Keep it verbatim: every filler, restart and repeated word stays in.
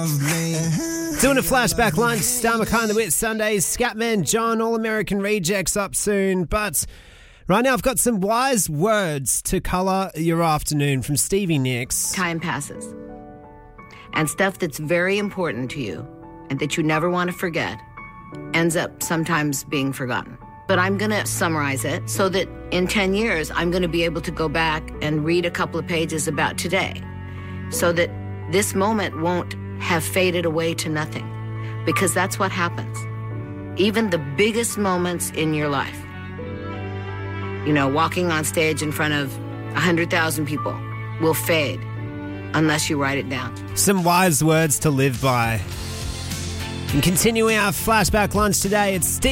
Doing a flashback lunch, Star McKay the Wit Sundays, Scatman John, All American Rejects up soon. But right now I've got some wise words to colour your afternoon from Stevie Nicks. Time passes. And stuff that's very important to you and that you never want to forget ends up sometimes being forgotten. But I'm going to summarize it so that in ten years, I'm going to be able to go back and read a couple of pages about today so that this moment won't have faded away to nothing, because that's what happens. Even the biggest moments in your life, you know, walking on stage in front of one hundred thousand people will fade unless you write it down. Some wise words to live by. And continuing our flashback lunch today, it's Steve.